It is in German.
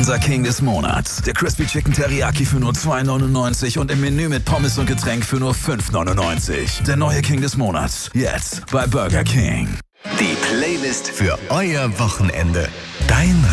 Unser King des Monats. Der Crispy Chicken Teriyaki für nur 2,99 und im Menü mit Pommes und Getränk für nur 5,99. Der neue King des Monats. Jetzt bei Burger King. Die Playlist für euer Wochenende. Dein